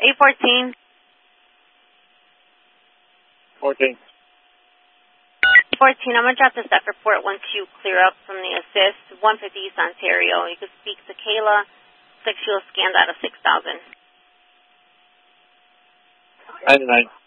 814. 14. 14, I'm going to drop the staff report once you clear up from the assist. 150 East Ontario. You can speak to Kayla. Sexual scanned out of 6,000. 99.